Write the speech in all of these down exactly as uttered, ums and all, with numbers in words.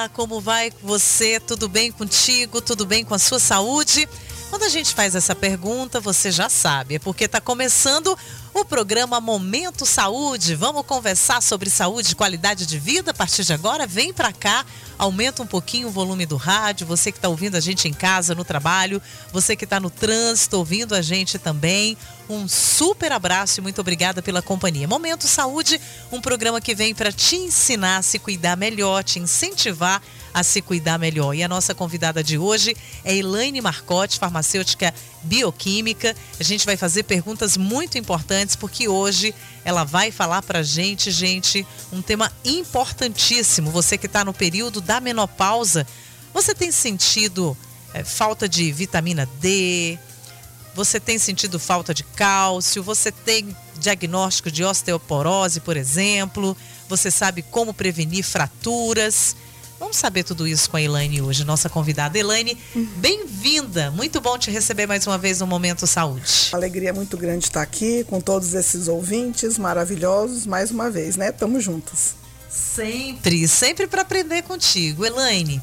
Olá, como vai você? Tudo bem contigo? Tudo bem com a sua saúde? Quando a gente faz essa pergunta, você já sabe, é porque está começando o programa Momento Saúde. Vamos conversar sobre saúde e qualidade de vida a partir de agora? Vem para cá, aumenta um pouquinho o volume do rádio, você que está ouvindo a gente em casa, no trabalho, você que está no trânsito ouvindo a gente também. Um super abraço e muito obrigada pela companhia. Momento Saúde, um programa que vem para te ensinar a se cuidar melhor, te incentivar a se cuidar melhor. E a nossa convidada de hoje é Elaine Marcotti, farmacêutica bioquímica. A gente vai fazer perguntas muito importantes, porque hoje ela vai falar pra gente, gente, um tema importantíssimo. Você que está no período da menopausa, você tem sentido é, falta de vitamina D? Você tem sentido falta de cálcio? Você tem diagnóstico de osteoporose, por exemplo? Você sabe como prevenir fraturas? Vamos saber tudo isso com a Elaine hoje, nossa convidada. Elaine, bem-vinda. Muito bom te receber mais uma vez no Momento Saúde. Alegria muito grande estar aqui com todos esses ouvintes maravilhosos, mais uma vez, né? Tamo juntos. Sempre, sempre para aprender contigo. Elaine,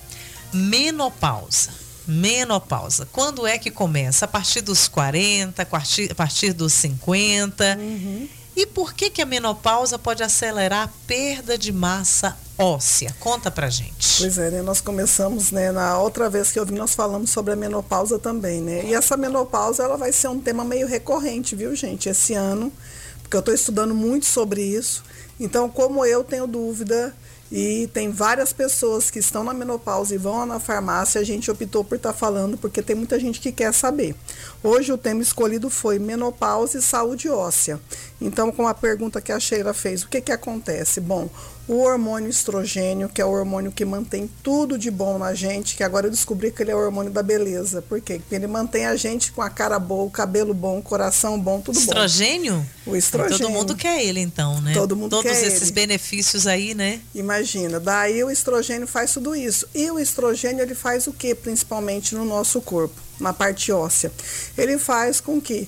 menopausa. Menopausa. Quando é que começa? A partir dos quarenta, a partir, a partir dos cinquenta? Uhum. E por que que a menopausa pode acelerar a perda de massa óssea? Conta pra gente. Pois é, né? Nós começamos, né? Na outra vez que eu vim, nós falamos sobre a menopausa também, né? E essa menopausa, ela vai ser um tema meio recorrente, viu, gente? Esse ano, porque eu estou estudando muito sobre isso. Então, como eu tenho dúvida e tem várias pessoas que estão na menopausa e vão lá na farmácia, a gente optou por estar falando, porque tem muita gente que quer saber. Hoje o tema escolhido foi menopausa e saúde óssea. Então, com a pergunta que a Sheila fez, o que que acontece? Bom, o hormônio estrogênio, que é o hormônio que mantém tudo de bom na gente, que agora eu descobri que ele é o hormônio da beleza. Por quê? Porque ele mantém a gente com a cara boa, o cabelo bom, o coração bom, tudo estrogênio? bom. O estrogênio? Todo mundo quer ele, então, né? Todo mundo Todos quer ele. Todos esses benefícios aí, né? Imagina, daí o estrogênio faz tudo isso. E o estrogênio, ele faz o que, principalmente no nosso corpo, na parte óssea? Ele faz com que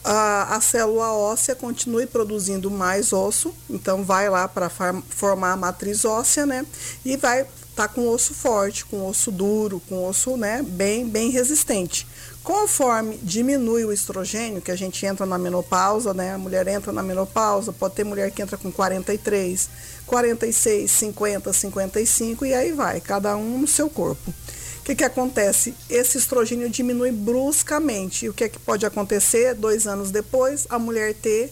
a, a célula óssea continue produzindo mais osso, então vai lá para formar a matriz óssea, né? E vai estar tá com osso forte, com osso duro, com osso, né, bem, bem resistente. Conforme diminui o estrogênio, que a gente entra na menopausa, né? A mulher entra na menopausa, pode ter mulher que entra com quarenta e três, quarenta e seis, cinquenta, cinquenta e cinco e aí vai, cada um no seu corpo. O que que acontece? Esse estrogênio diminui bruscamente. E o que é que pode acontecer? Dois anos depois, a mulher ter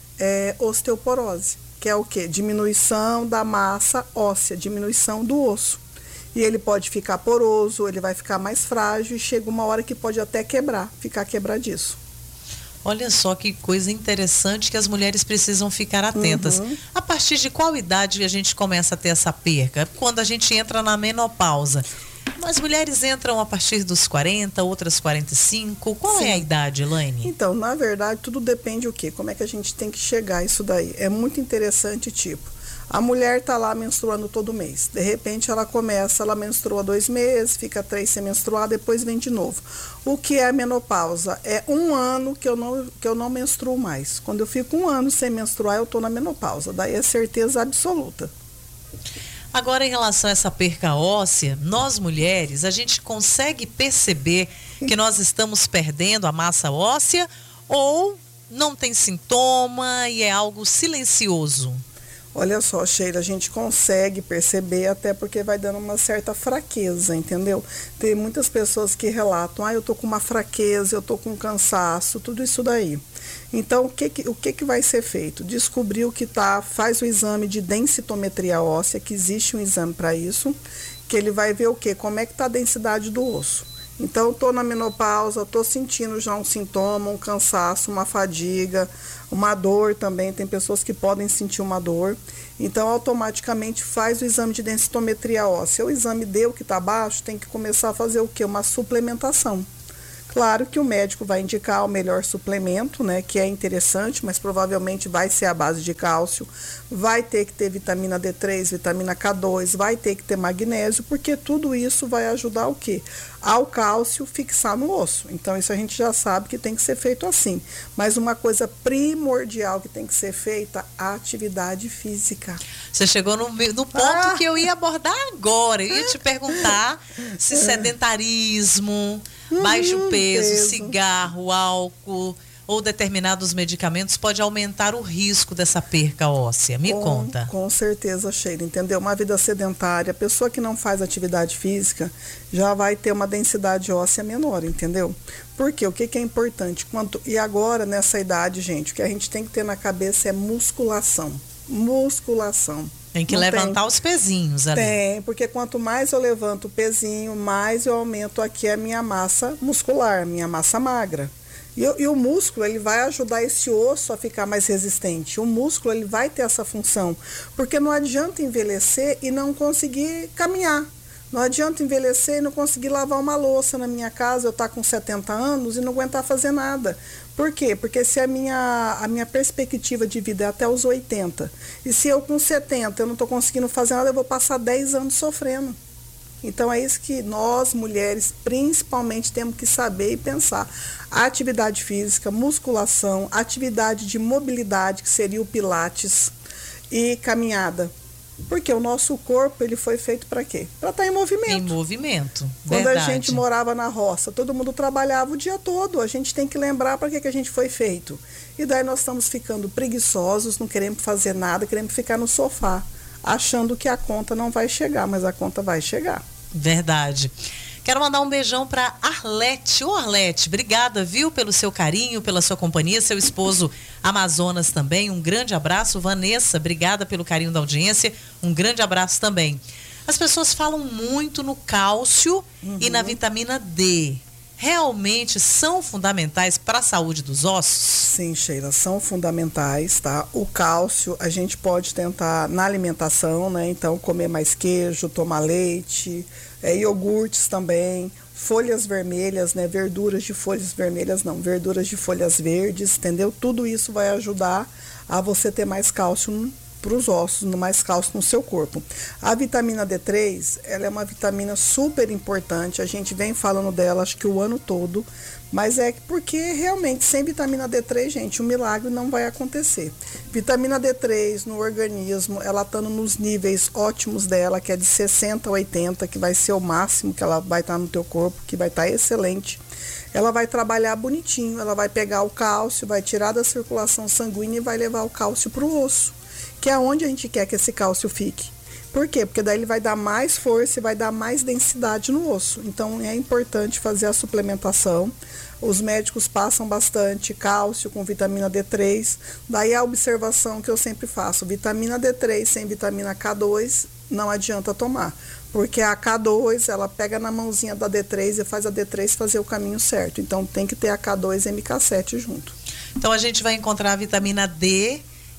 é, osteoporose, que é o quê? Diminuição da massa óssea, diminuição do osso. E ele pode ficar poroso, ele vai ficar mais frágil e chega uma hora que pode até quebrar, ficar quebradiço. Olha só que coisa interessante que as mulheres precisam ficar atentas. Uhum. A partir de qual idade a gente começa a ter essa perca? Quando a gente entra na menopausa. As mulheres entram a partir dos quarenta, outras quarenta e cinco. Qual Sim. é a idade, Elaine? Então, na verdade, tudo depende o quê? Como é que a gente tem que chegar a isso daí? É muito interessante, tipo, a mulher tá lá menstruando todo mês. De repente, ela começa, ela menstrua dois meses, fica três sem menstruar, depois vem de novo. O que é a menopausa? É um ano que eu não, que eu não menstruo mais. Quando eu fico um ano sem menstruar, eu tô na menopausa. Daí é certeza absoluta. Agora, em relação a essa perca óssea, nós mulheres, a gente consegue perceber que nós estamos perdendo a massa óssea ou não tem sintoma e é algo silencioso? Olha só, Sheila, a gente consegue perceber até porque vai dando uma certa fraqueza, entendeu? Tem muitas pessoas que relatam, ah, eu tô com uma fraqueza, eu tô com cansaço, tudo isso daí. Então, o que que, o que que vai ser feito? Descobrir o que tá, faz o exame de densitometria óssea, que existe um exame para isso, que ele vai ver o quê? Como é que tá a densidade do osso. Então, estou na menopausa, estou sentindo já um sintoma, um cansaço, uma fadiga, uma dor também. Tem pessoas que podem sentir uma dor. Então, automaticamente faz o exame de densitometria óssea. O exame deu que está baixo, tem que começar a fazer o quê? Uma suplementação. Claro que o médico vai indicar o melhor suplemento, né, que é interessante, mas provavelmente vai ser a base de cálcio, vai ter que ter vitamina D três, vitamina K dois, vai ter que ter magnésio, porque tudo isso vai ajudar o quê? Ao cálcio fixar no osso. Então isso a gente já sabe que tem que ser feito assim. Mas uma coisa primordial que tem que ser feita, a atividade física. Você chegou no, no ponto ah. que eu ia abordar agora. Eu ia te perguntar se sedentarismo, uhum, baixo peso, peso, cigarro, álcool ou determinados medicamentos pode aumentar o risco dessa perca óssea. Me com, conta. Com certeza, Sheila, entendeu? Uma vida sedentária, a pessoa que não faz atividade física já vai ter uma densidade óssea menor, entendeu? Porque o que, que é importante? Quanto, e agora, nessa idade, gente, o que a gente tem que ter na cabeça é musculação. Musculação. Tem que não levantar tem. os pezinhos ali. Tem, porque quanto mais eu levanto o pezinho, mais eu aumento aqui a minha massa muscular, a minha massa magra. E, e o músculo, ele vai ajudar esse osso a ficar mais resistente. O músculo, ele vai ter essa função. Porque não adianta envelhecer e não conseguir caminhar. Não adianta envelhecer e não conseguir lavar uma louça na minha casa, eu estar com setenta anos e não aguentar fazer nada. Por quê? Porque se a minha, a minha perspectiva de vida é até os oitenta, e se eu com setenta eu não estou conseguindo fazer nada, eu vou passar dez anos sofrendo. Então é isso que nós, mulheres, principalmente temos que saber e pensar. Atividade física, musculação, atividade de mobilidade, que seria o pilates, e caminhada. Porque o nosso corpo, ele foi feito para quê? Para estar em movimento. Em movimento, Quando verdade. a gente morava na roça, todo mundo trabalhava o dia todo. A gente tem que lembrar para que, que a gente foi feito. E daí nós estamos ficando preguiçosos, não queremos fazer nada, queremos ficar no sofá, achando que a conta não vai chegar, mas a conta vai chegar. Verdade. Quero mandar um beijão para Arlete. Ô Arlete, obrigada, viu, pelo seu carinho, pela sua companhia, seu esposo Amazonas também, um grande abraço. Vanessa, obrigada pelo carinho da audiência, um grande abraço também. As pessoas falam muito no cálcio uhum. e na vitamina D. Realmente são fundamentais para a saúde dos ossos? Sim, Sheila, são fundamentais, tá? O cálcio a gente pode tentar na alimentação, né? Então comer mais queijo, tomar leite, é, iogurtes também, folhas vermelhas, né? Verduras de folhas vermelhas não, verduras de folhas verdes, entendeu? Tudo isso vai ajudar a você ter mais cálcio para os ossos, mais cálcio no seu corpo. A vitamina D três, ela é uma vitamina super importante, a gente vem falando dela acho que o ano todo, mas é porque realmente sem vitamina D três, gente, o milagre não vai acontecer. Vitamina D três no organismo, ela estando nos níveis ótimos dela, que é de sessenta a oitenta, que vai ser o máximo que ela vai estar no teu corpo, que vai estar excelente. Ela vai trabalhar bonitinho, ela vai pegar o cálcio, vai tirar da circulação sanguínea e vai levar o cálcio para o osso, que é onde a gente quer que esse cálcio fique. Por quê? Porque daí ele vai dar mais força e vai dar mais densidade no osso. Então é importante fazer a suplementação. Os médicos passam bastante cálcio com vitamina D três. Daí a observação que eu sempre faço, vitamina D três sem vitamina K dois não adianta tomar. Porque a K dois, ela pega na mãozinha da D três e faz a D três fazer o caminho certo. Então tem que ter a K dois e M K sete junto. Então a gente vai encontrar a vitamina D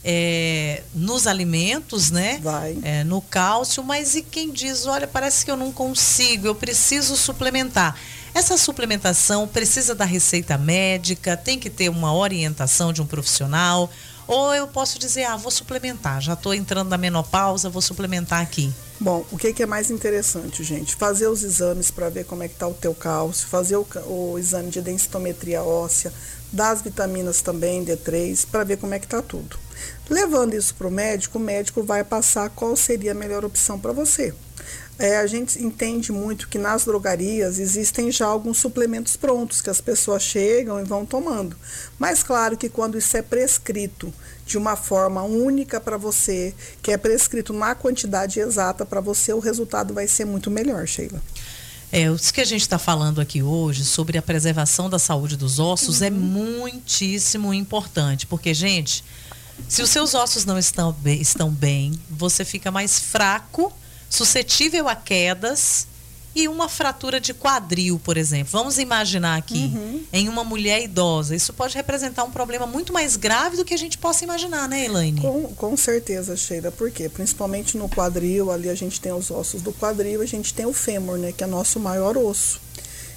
É, nos alimentos, né? Vai. É, no cálcio, mas e quem diz, olha, parece que eu não consigo, eu preciso suplementar. Essa suplementação precisa da receita médica, tem que ter uma orientação de um profissional, ou eu posso dizer, ah, vou suplementar, já estou entrando na menopausa, vou suplementar aqui. Bom, o que, que é mais interessante, gente? Fazer os exames para ver como é que está o teu cálcio, fazer o, o exame de densitometria óssea, das vitaminas também, D três, para ver como é que está tudo. Levando isso para o médico, o médico vai passar qual seria a melhor opção para você. É, a gente entende muito que nas drogarias existem já alguns suplementos prontos que as pessoas chegam e vão tomando. Mas claro que quando isso é prescrito de uma forma única para você, que é prescrito na quantidade exata para você, o resultado vai ser muito melhor, Sheila. É, isso que a gente está falando aqui hoje sobre a preservação da saúde dos ossos uhum. é muitíssimo importante, porque, gente, se os seus ossos não estão bem, estão bem, você fica mais fraco, suscetível a quedas e uma fratura de quadril, por exemplo. Vamos imaginar aqui, uhum. em uma mulher idosa, isso pode representar um problema muito mais grave do que a gente possa imaginar, né, Elaine? Com, com certeza, Sheila. Por quê? Principalmente no quadril, ali a gente tem os ossos do quadril, a gente tem o fêmur, né, que é nosso maior osso.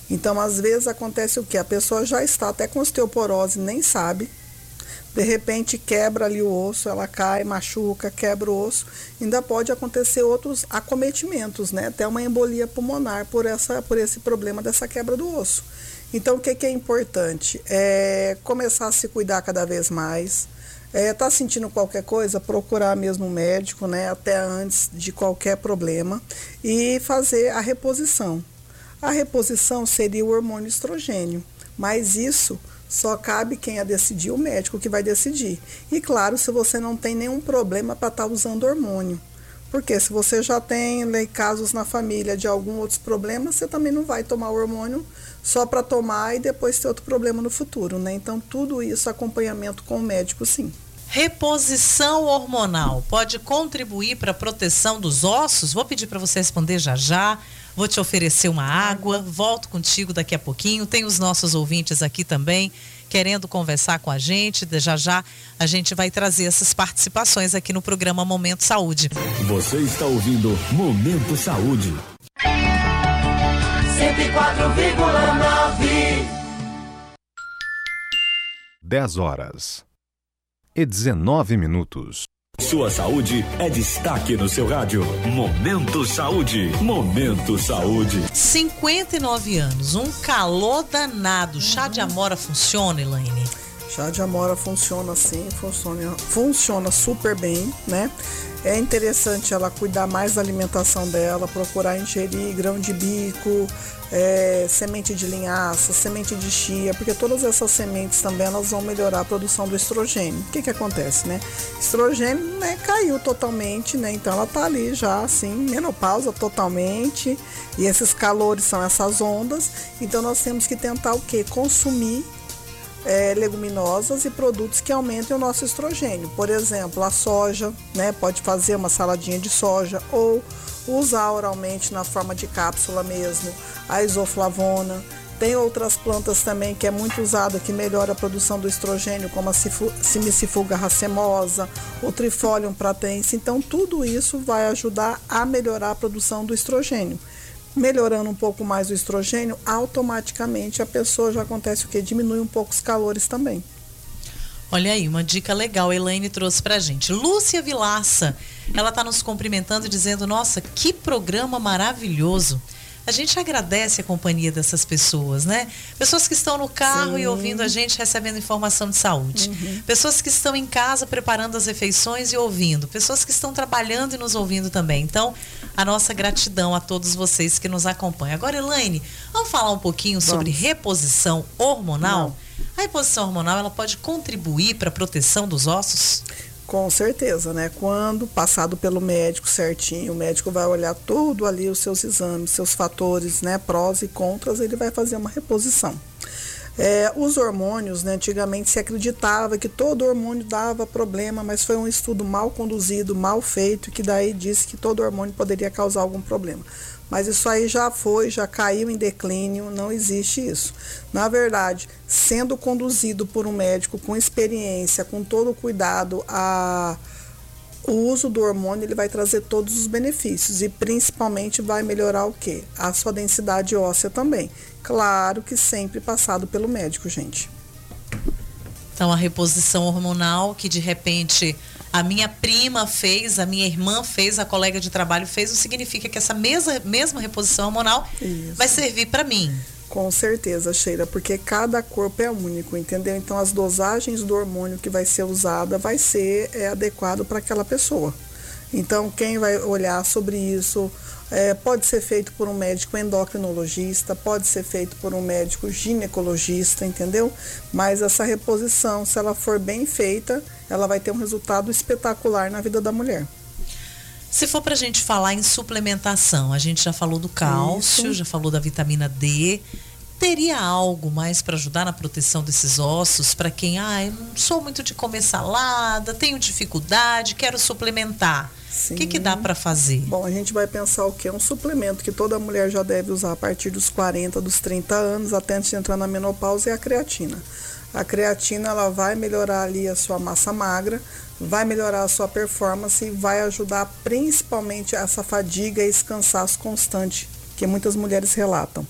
Então, às vezes acontece o quê? A pessoa já está até com osteoporose, nem sabe. De repente quebra ali o osso, ela cai, machuca, quebra o osso. Ainda pode acontecer outros acometimentos, né? Até uma embolia pulmonar por, essa, por esse problema dessa quebra do osso. Então, o que, que é importante? É começar a se cuidar cada vez mais. É, tá sentindo qualquer coisa, procurar mesmo um médico, né? Até antes de qualquer problema. E fazer a reposição. A reposição seria o hormônio estrogênio. Mas isso só cabe quem a decidir, o médico que vai decidir. E claro, se você não tem nenhum problema para estar tá usando hormônio. Porque se você já tem né, casos na família de algum outros problemas, você também não vai tomar o hormônio só para tomar e depois ter outro problema no futuro, né? Então, tudo isso, acompanhamento com o médico, sim. Reposição hormonal pode contribuir para a proteção dos ossos? Vou pedir para você responder já já. Vou te oferecer uma água, volto contigo daqui a pouquinho. Tem os nossos ouvintes aqui também, querendo conversar com a gente. Já já a gente vai trazer essas participações aqui no programa Momento Saúde. Você está ouvindo Momento Saúde. cento e quatro vírgula nove. dez horas e dezenove minutos. Sua saúde é destaque no seu rádio. Momento Saúde. Momento Saúde. cinquenta e nove anos, um calor danado. Chá de amora funciona, Elaine? Chá de amora funciona sim, funciona, funciona super bem, né? É interessante ela cuidar mais da alimentação dela, procurar ingerir grão de bico, é, semente de linhaça, semente de chia, porque todas essas sementes também elas vão melhorar a produção do estrogênio. O que que acontece, né? Estrogênio, né, caiu totalmente, né? Então ela tá ali já assim, menopausa totalmente, e esses calores são essas ondas, então nós temos que tentar o quê? Consumir É, leguminosas e produtos que aumentem o nosso estrogênio. Por exemplo, a soja, né? Pode fazer uma saladinha de soja ou usar oralmente na forma de cápsula mesmo, a isoflavona. Tem outras plantas também que é muito usada, que melhora a produção do estrogênio, como a Simicifuga racemosa, o Trifolium pratense. Então, tudo isso vai ajudar a melhorar a produção do estrogênio. Melhorando um pouco mais o estrogênio, automaticamente a pessoa já acontece o quê? Diminui um pouco os calores também. Olha aí, uma dica legal a Elaine trouxe pra gente. Lúcia Vilaça, ela tá nos cumprimentando e dizendo, nossa, que programa maravilhoso. A gente agradece a companhia dessas pessoas, né? Pessoas que estão no carro Sim. e ouvindo a gente, recebendo informação de saúde. Uhum. Pessoas que estão em casa preparando as refeições e ouvindo. Pessoas que estão trabalhando e nos ouvindo também. Então, a nossa gratidão a todos vocês que nos acompanham. Agora, Elaine, vamos falar um pouquinho vamos. sobre reposição hormonal? Não. A reposição hormonal, ela pode contribuir para a proteção dos ossos? Com certeza, né? Quando passado pelo médico certinho, o médico vai olhar tudo ali, os seus exames, seus fatores, né? Prós e contras, ele vai fazer uma reposição. É, os hormônios, né? Antigamente se acreditava que todo hormônio dava problema, mas foi um estudo mal conduzido, mal feito, que daí disse que todo hormônio poderia causar algum problema. Mas isso aí já foi, já caiu em declínio, não existe isso. Na verdade, sendo conduzido por um médico com experiência, com todo o cuidado, a, o uso do hormônio ele vai trazer todos os benefícios e principalmente vai melhorar o quê? A sua densidade óssea também. Claro que sempre passado pelo médico, gente. Então, a reposição hormonal que de repente a minha prima fez, a minha irmã fez, a colega de trabalho fez, não significa que essa mesma, mesma reposição hormonal Isso. vai servir para mim. Com certeza, Sheila, porque cada corpo é único, entendeu? Então, as dosagens do hormônio que vai ser usada vai ser é, adequado para aquela pessoa. Então, quem vai olhar sobre isso é, pode ser feito por um médico endocrinologista, pode ser feito por um médico ginecologista, entendeu? Mas essa reposição, se ela for bem feita, ela vai ter um resultado espetacular na vida da mulher. Se for para a gente falar em suplementação, a gente já falou do cálcio, Isso. já falou da vitamina D. Teria algo mais para ajudar na proteção desses ossos? Para quem, ah, eu não sou muito de comer salada, tenho dificuldade, quero suplementar. O que, que dá para fazer? Bom, a gente vai pensar o que? Um suplemento que toda mulher já deve usar a partir dos quarenta, dos trinta anos, até antes de entrar na menopausa, é a creatina. A creatina ela vai melhorar ali a sua massa magra, vai melhorar a sua performance e vai ajudar principalmente essa fadiga e esse cansaço constante que muitas mulheres relatam.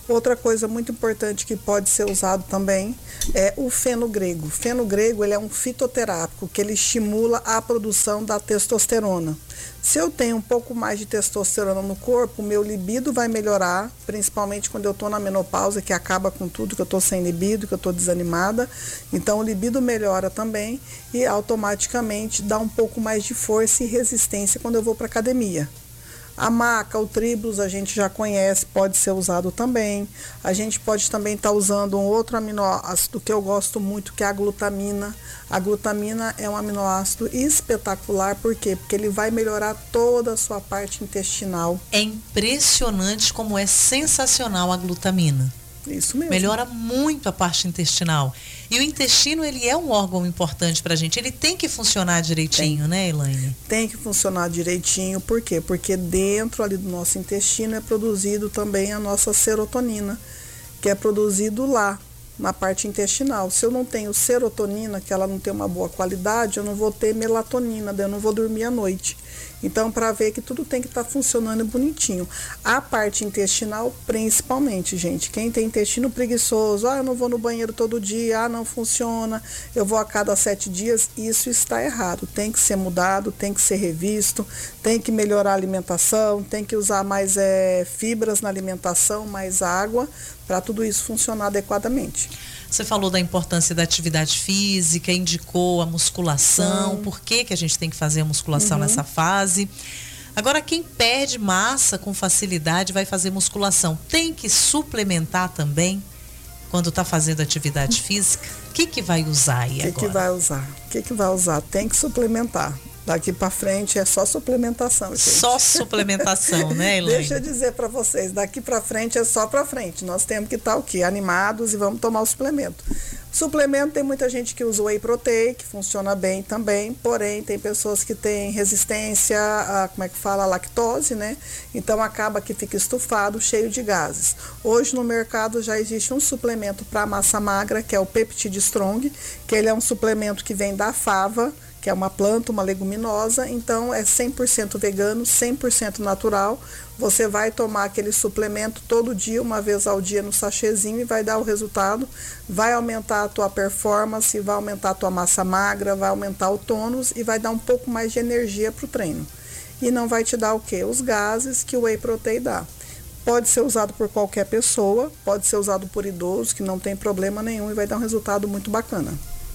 Outra coisa muito importante que pode ser usado também é o fenogrego. O fenogrego, ele é um fitoterápico que ele estimula a produção da testosterona. Se eu tenho um pouco mais de testosterona no corpo, o meu libido vai melhorar, principalmente quando eu estou na menopausa, que acaba com tudo, que eu estou sem libido, que eu estou desanimada. Então o libido melhora também e automaticamente dá um pouco mais de força e resistência quando eu vou para a academia. A maca, o tribulus, a gente já conhece, pode ser usado também. A gente pode também estar tá usando um outro aminoácido que eu gosto muito, que é a glutamina. A glutamina é um aminoácido espetacular, por quê? Porque ele vai melhorar toda a sua parte intestinal. É impressionante como é sensacional a glutamina. Isso mesmo. Melhora muito a parte intestinal. E o intestino, ele é um órgão importante pra gente. Ele tem que funcionar direitinho, tem. né, Elaine? Tem que funcionar direitinho. Por quê? Porque dentro ali do nosso intestino é produzido também a nossa serotonina, que é produzido lá, na parte intestinal. Se eu não tenho serotonina, que ela não tem uma boa qualidade, eu não vou ter melatonina, daí eu não vou dormir à noite. Então, para ver que tudo tem que estar tá funcionando bonitinho. A parte intestinal, principalmente, gente. Quem tem intestino preguiçoso, ah, eu não vou no banheiro todo dia, ah, não funciona, eu vou a cada sete dias, isso está errado. Tem que ser mudado, tem que ser revisto, tem que melhorar a alimentação, tem que usar mais é, fibras na alimentação, mais água, para tudo isso funcionar adequadamente. Você falou da importância da atividade física, indicou a musculação, Sim. por que que a gente tem que fazer a musculação Uhum. nessa fase. Agora, quem perde massa com facilidade vai fazer musculação. Tem que suplementar também quando está fazendo atividade física? O que que vai usar aí que agora? O que vai usar? O que que vai usar? Tem que suplementar. Daqui para frente é só suplementação, gente. Só suplementação, né, Elaine? Deixa eu dizer para vocês, daqui para frente é só para frente. Nós temos que estar o quê? Animados e vamos tomar o suplemento. Suplemento, tem muita gente que usa o whey protein, que funciona bem também, porém tem pessoas que têm resistência a, como é que fala, a lactose, né? Então acaba que fica estufado, cheio de gases. Hoje no mercado já existe um suplemento para massa magra, que é o Peptide Strong, que ele é um suplemento que vem da fava, que é uma planta, uma leguminosa, então é cem por cento vegano, cem por cento natural. Você vai tomar aquele suplemento todo dia, uma vez ao dia no sachêzinho e vai dar o resultado, vai aumentar a tua performance, vai aumentar a tua massa magra, vai aumentar o tônus e vai dar um pouco mais de energia para o treino. E não vai te dar o quê? Os gases que o whey protein dá. Pode ser usado por qualquer pessoa, pode ser usado por idoso, que não tem problema nenhum e vai dar um resultado muito bacana.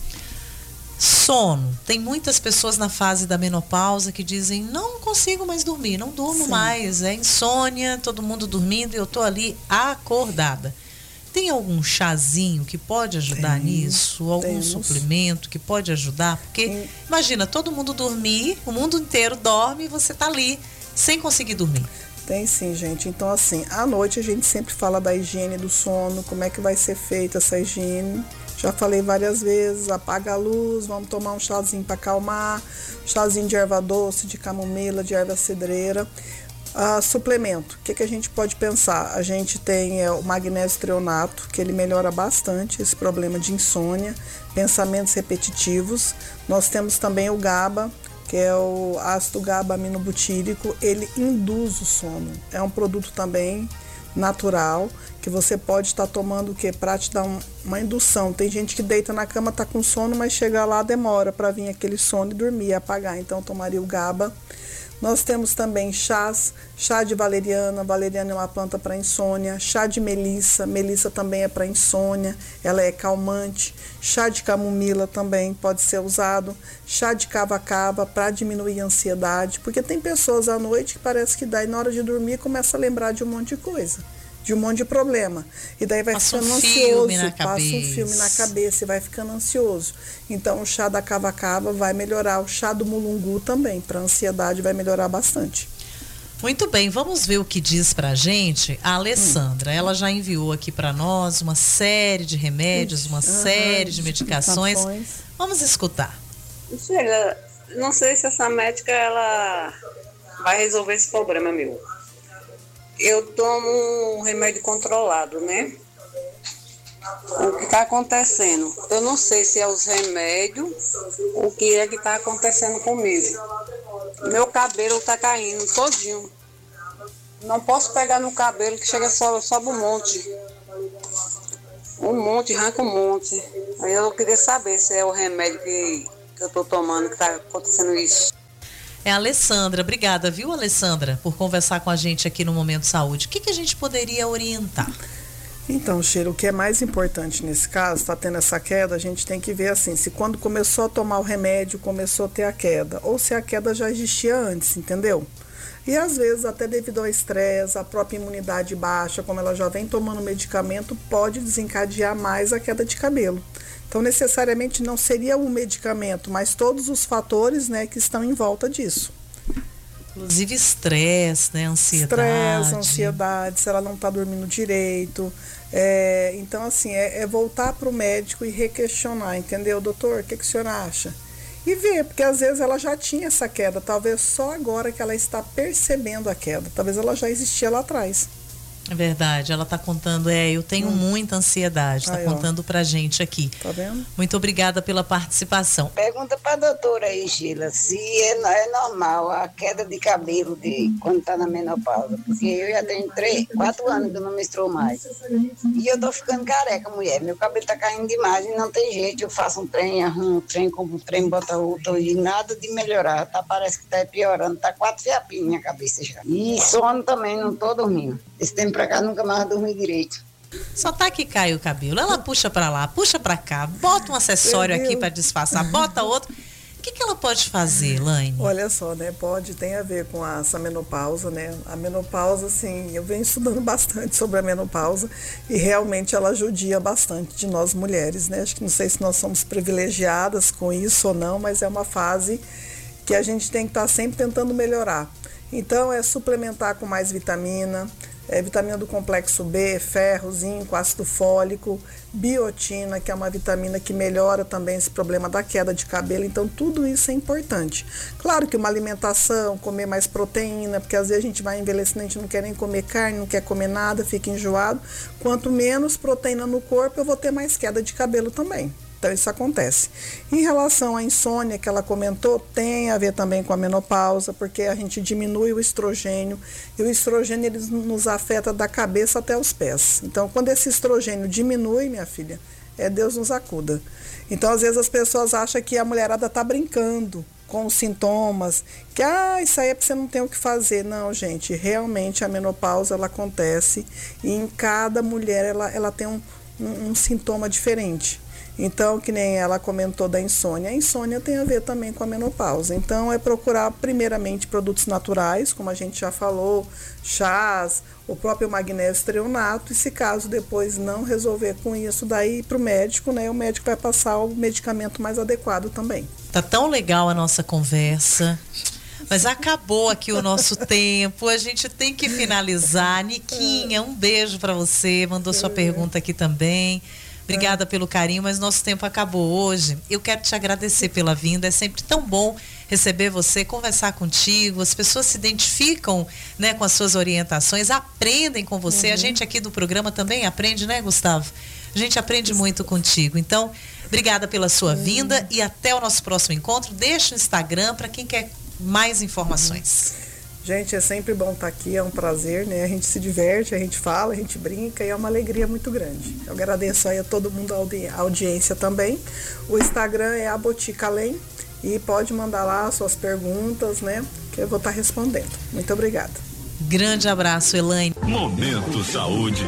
Sono. Tem muitas pessoas na fase da menopausa que dizem, não consigo mais dormir, não durmo Sim. mais, é insônia, todo mundo dormindo e eu tô ali acordada. Tem algum chazinho que pode ajudar Tem, nisso? Algum temos. suplemento que pode ajudar? Porque, Tem. imagina, todo mundo dormir, o mundo inteiro dorme e você tá ali sem conseguir dormir. Tem sim, gente. Então, assim, à noite a gente sempre fala da higiene do sono, como é que vai ser feita essa higiene. Já falei várias vezes, apaga a luz, vamos tomar um chazinho para acalmar, chazinho de erva doce, de camomila, de erva cidreira. Uh, suplemento, o que, que a gente pode pensar? A gente tem é, o magnésio treonato, que ele melhora bastante esse problema de insônia, pensamentos repetitivos. Nós temos também o GABA, que é o ácido GABA-aminobutírico, ele induz o sono. É um produto também natural, que você pode estar tomando o que? Para te dar um, uma indução. Tem gente que deita na cama, tá com sono, mas chega lá, demora para vir aquele sono e dormir, apagar. Então, tomaria o GABA. Nós temos também chás, chá de valeriana, valeriana é uma planta para insônia, chá de melissa, melissa também é para insônia, ela é calmante, chá de camomila também pode ser usado, chá de cava-cava para diminuir a ansiedade, porque tem pessoas à noite que parece que daí na hora de dormir começa a lembrar de um monte de coisa, de um monte de problema, e daí vai passa ficando um ansioso, na passa cabeça. um filme na cabeça e vai ficando ansioso. Então o chá da cava-cava vai melhorar, o chá do mulungu também, para ansiedade vai melhorar bastante. Muito bem, vamos ver o que diz pra gente a Alessandra. Hum. Ela já enviou aqui para nós uma série de remédios, uma uhum, série de medicações. Vamos escutar. Sheila, não sei se essa médica ela vai resolver esse problema meu. Eu tomo um remédio controlado, né? O que está acontecendo? Eu não sei se é os remédios, o que é que está acontecendo comigo. Meu cabelo está caindo todinho. Não posso pegar no cabelo que chega só, sobe um monte. Um monte, arranca um monte. Aí eu queria saber se é o remédio que, que eu tô tomando que tá acontecendo isso. É a Alessandra. Obrigada, viu, Alessandra, por conversar com a gente aqui no Momento Saúde. O que, que a gente poderia orientar? Então, Sheila, o que é mais importante nesse caso, está tendo essa queda, a gente tem que ver assim, se quando começou a tomar o remédio, começou a ter a queda, ou se a queda já existia antes, entendeu? E às vezes, até devido ao estresse, a própria imunidade baixa, como ela já vem tomando medicamento, pode desencadear mais a queda de cabelo. Então, necessariamente não seria o medicamento, mas todos os fatores, né, que estão em volta disso. Inclusive estresse, né, ansiedade. Estresse, ansiedade, se ela não está dormindo direito. É, então, assim, é, é voltar para o médico e requestionar, entendeu? Doutor, o que, que o senhor acha? E ver, porque às vezes ela já tinha essa queda, talvez só agora que ela está percebendo a queda. Talvez ela já existia lá atrás. É verdade, ela está contando, é, eu tenho hum. muita ansiedade, está contando pra gente aqui. Tá vendo? Muito obrigada pela participação. Pergunta pra doutora aí, Sheila, se é, é normal a queda de cabelo de, quando tá na menopausa, porque eu já tenho três, quatro anos que eu não menstruo mais. E eu tô ficando careca, mulher, meu cabelo tá caindo demais e não tem jeito, eu faço um trem, arrumo um trem, compro um trem, boto outro e nada de melhorar, tá, parece que tá piorando, tá quatro fiapinhos na minha cabeça já. E sono também, não tô dormindo. Esse tempo pra cá nunca mais dormi direito. Só tá que cai o cabelo. Ela puxa pra lá, puxa pra cá, bota um acessório aqui pra disfarçar, bota outro. O que, que ela pode fazer, Laine? Olha só, né? Pode, tem a ver com essa menopausa, né? A menopausa, assim, eu venho estudando bastante sobre a menopausa e realmente ela judia bastante de nós mulheres, né? Acho que não sei se nós somos privilegiadas com isso ou não, mas é uma fase que a gente tem que estar sempre tentando melhorar. Então, é suplementar com mais vitamina, é, vitamina do complexo B, ferro, zinco, ácido fólico, biotina, que é uma vitamina que melhora também esse problema da queda de cabelo. Então, tudo isso é importante. Claro que uma alimentação, comer mais proteína, porque às vezes a gente vai envelhecendo, a gente não quer nem comer carne, não quer comer nada, fica enjoado. Quanto menos proteína no corpo, eu vou ter mais queda de cabelo também. Então, isso acontece. Em relação à insônia que ela comentou, tem a ver também com a menopausa, porque a gente diminui o estrogênio, e o estrogênio ele nos afeta da cabeça até os pés. Então, quando esse estrogênio diminui, minha filha, é Deus nos acuda. Então, às vezes as pessoas acham que a mulherada está brincando com os sintomas, que ah, isso aí é porque você não tem o que fazer. Não, gente, realmente a menopausa ela acontece e em cada mulher ela, ela tem um, um, um sintoma diferente. Então, que nem ela comentou da insônia, a insônia tem a ver também com a menopausa. Então, é procurar primeiramente produtos naturais, como a gente já falou, chás, o próprio magnésio treonato, e se caso depois não resolver com isso, daí para o médico, né, o médico vai passar o medicamento mais adequado também. Tá tão legal a nossa conversa, mas acabou aqui o nosso tempo, a gente tem que finalizar. Niquinha, um beijo para você, mandou sua pergunta aqui também. Obrigada pelo carinho, mas nosso tempo acabou hoje. Eu quero te agradecer pela vinda, é sempre tão bom receber você, conversar contigo, as pessoas se identificam, né, com as suas orientações, aprendem com você, uhum. A gente aqui do programa também aprende, né, Gustavo? A gente aprende muito contigo, então, obrigada pela sua uhum. vinda e até o nosso próximo encontro. Deixa o Instagram para quem quer mais informações. Uhum. Gente, é sempre bom estar aqui, é um prazer, né? A gente se diverte, a gente fala, a gente brinca e é uma alegria muito grande. Eu agradeço aí a todo mundo, a audi- audiência também. O Instagram é a Botica Além e pode mandar lá suas perguntas, né? Que eu vou estar respondendo. Muito obrigada. Grande abraço, Elaine. Momento Saúde.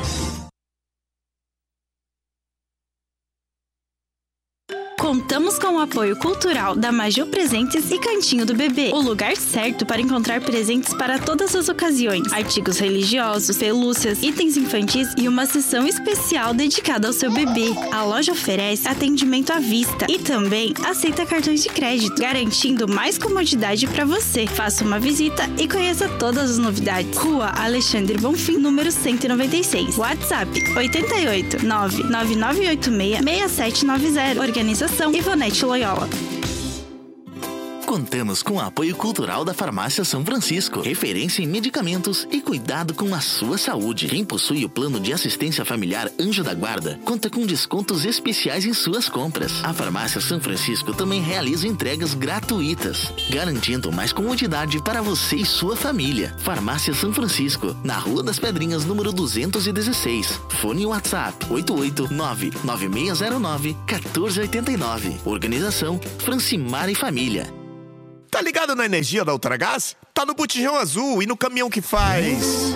Contamos com o apoio cultural da Maju Presentes e Cantinho do Bebê, o lugar certo para encontrar presentes para todas as ocasiões, artigos religiosos, pelúcias, itens infantis e uma seção especial dedicada ao seu bebê. A loja oferece atendimento à vista e também aceita cartões de crédito, garantindo mais comodidade para você. Faça uma visita e conheça todas as novidades. Rua Alexandre Bonfim, número cento e noventa e seis. WhatsApp oito oito nove nove nove oito seis seis sete nove zero. Organização Ivonete Loyola. Contamos com o apoio cultural da Farmácia São Francisco, referência em medicamentos e cuidado com a sua saúde. Quem possui o plano de assistência familiar Anjo da Guarda conta com descontos especiais em suas compras. A Farmácia São Francisco também realiza entregas gratuitas, garantindo mais comodidade para você e sua família. Farmácia São Francisco, na Rua das Pedrinhas, número duzentos e dezesseis. Fone WhatsApp oito oito nove nove seis zero nove um quatro oito nove. Organização Francimar e Família. Tá ligado na energia da Ultragás? Tá no botijão azul e no caminhão que faz.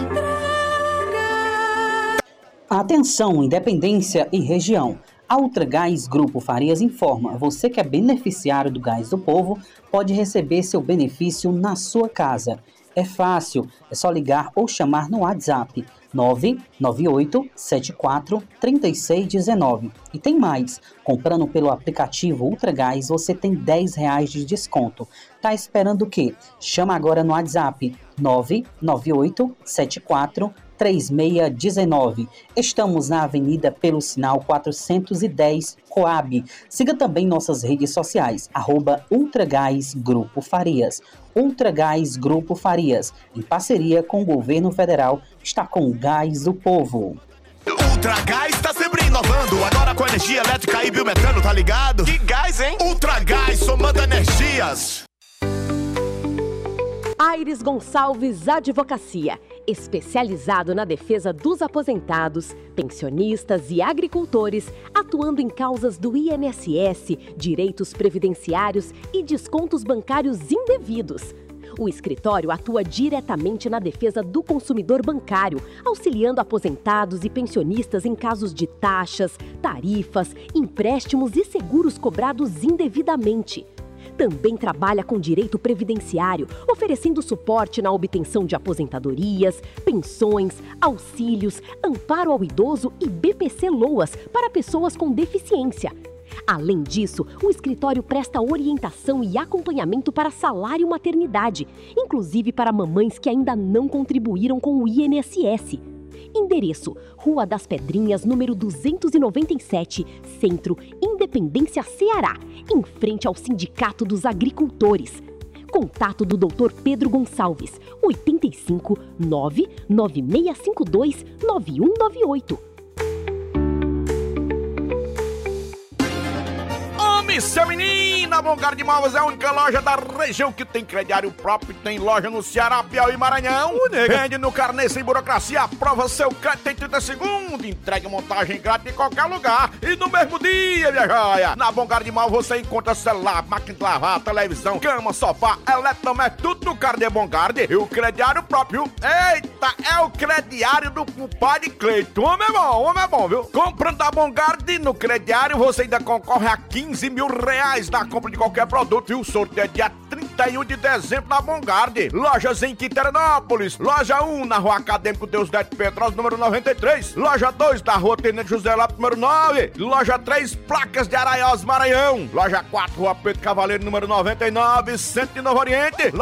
Atenção, Independência e região. A Ultragás Grupo Farias informa: você que é beneficiário do Gás do Povo pode receber seu benefício na sua casa. É fácil, é só ligar ou chamar no WhatsApp nove nove oito sete quatro três seis um nove. E tem mais, comprando pelo aplicativo Ultragás você tem dez reais de desconto. Tá esperando o quê? Chama agora no WhatsApp nove nove oito sete quatro três seis um nove. Estamos na Avenida pelo Sinal quatrocentos e dez, Coab. Siga também nossas redes sociais, arroba Ultragás Grupo Farias. Ultragás Grupo Farias, em parceria com o Governo Federal, está com o Gás do Povo. Ultragás está sempre inovando, agora com energia elétrica e biometano, tá ligado? Que gás, hein? Ultragás, somando energias. Aires Gonçalves Advocacia, especializado na defesa dos aposentados, pensionistas e agricultores, atuando em causas do I N S S, direitos previdenciários e descontos bancários indevidos. O escritório atua diretamente na defesa do consumidor bancário, auxiliando aposentados e pensionistas em casos de taxas, tarifas, empréstimos e seguros cobrados indevidamente. Também trabalha com direito previdenciário, oferecendo suporte na obtenção de aposentadorias, pensões, auxílios, amparo ao idoso e B P C-Loas para pessoas com deficiência. Além disso, o escritório presta orientação e acompanhamento para salário maternidade, inclusive para mamães que ainda não contribuíram com o I N S S. Endereço: Rua das Pedrinhas, número duzentos e noventa e sete, Centro, Independência, Ceará, em frente ao Sindicato dos Agricultores. Contato do doutor Pedro Gonçalves, oito cinco nove nove seis cinco dois nove um nove oito. Homem, seu menino, a Bongar de Malvas é a única loja da região que tem crediário próprio, tem loja no Ceará, Piauí e Maranhão. Vende no carnê sem burocracia, aprova seu crédito em trinta segundos, entrega montagem grátis em qualquer lugar e no mesmo dia, minha joia. Na Bongar de Malvas você encontra celular, máquina de lavar, televisão, cama, sofá, eletrodoméstico, tudo no carnê Bongarde e o crediário próprio. Eita, é o crediário do compadre Cleiton. Homem é bom, homem é bom, viu? Comprando da Bongarde no crediário você ainda concorre a quinze mil reais na compra de qualquer produto e o sorteio é dia trinta e um de dezembro na Bongarde. Lojas em Quiteranópolis, loja um na Rua Acadêmico Deusdete Pedrosa, número noventa e três, loja dois na Rua Tenente José Lopes, número nove, loja três, Placas de Araiós, Maranhão, loja quatro, Rua Pedro Cavaleiro, número noventa e nove, Centro de Novo Oriente,